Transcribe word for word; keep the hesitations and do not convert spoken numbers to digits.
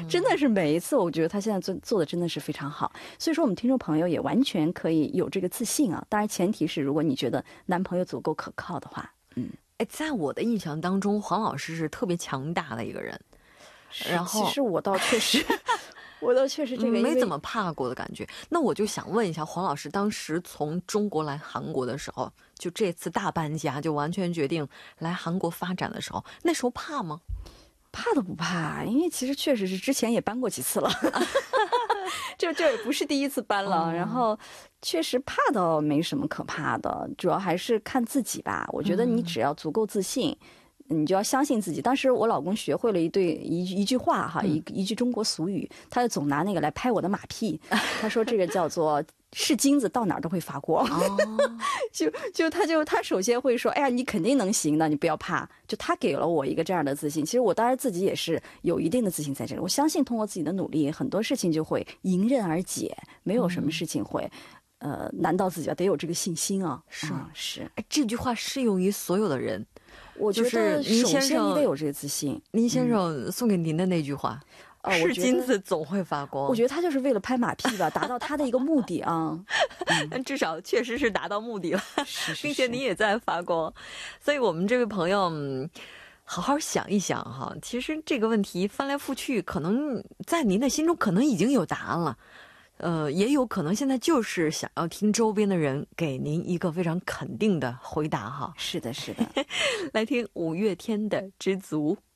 真的是每一次我觉得他现在做做的真的是非常好，所以说我们听众朋友也完全可以有这个自信啊，当然前提是如果你觉得男朋友足够可靠的话。嗯， 哎，在我的印象当中，黄老师是特别强大的一个人，然后其实我倒确实我倒确实这个没怎么怕过的感觉。那我就想问一下黄老师，当时从中国来韩国的时候，就这次大搬家就完全决定来韩国发展的时候，那时候怕吗？ 怕都不怕，因为其实确实是之前也搬过几次了就这也不是第一次搬了、嗯、然后确实怕倒没什么可怕的，主要还是看自己吧。我觉得你只要足够自信、嗯、你就要相信自己。当时我老公学会了一对一一句话哈，一一句中国俗语，他就总拿那个来拍我的马屁。他说这个叫做是金子到哪儿都会发光、哦、就就他就他首先会说哎呀你肯定能行的，你不要怕，就他给了我一个这样的自信。其实我当然自己也是有一定的自信在这里，我相信通过自己的努力很多事情就会迎刃而解，没有什么事情会、嗯、呃难到自己，得有这个信心啊。 是、 嗯、是， 哎，这句话适用于所有的人。 我觉得首先你得有这个自信。 林先生送给您的那句话、嗯、是金子总会发光， 我觉得他就是为了拍马屁吧，达到他的一个目的啊。 但至少确实是达到目的了， 是是是， 并且你也在发光。所以我们这位朋友、嗯、好好想一想哈，其实这个问题翻来覆去，可能在您的心中可能已经有答案了，呃，也有可能现在就是想要听周边的人给您一个非常肯定的回答哈。 是的，是的。 来听五月天的《知足》。